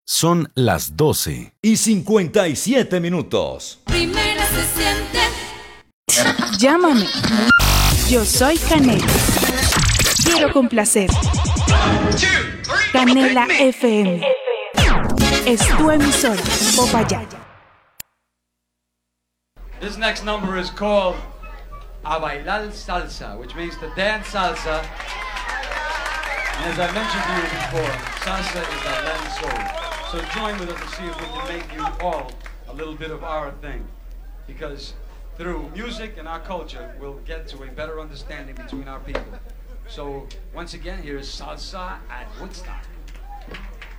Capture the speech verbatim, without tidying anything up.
Son las doce y cincuenta y siete minutos. Primero se siente. Llámame. Yo soy Canela. Quiero complacer. Canela F M. Es tu emisora. Popayán. This next number is called A Bailar Salsa, which means to dance salsa. And as I mentioned to you before, salsa is our Latin soul. So join with us to see if we can make you all a little bit of our thing. Because through music and our culture, we'll get to a better understanding between our people. So once again, here is Salsa at Woodstock.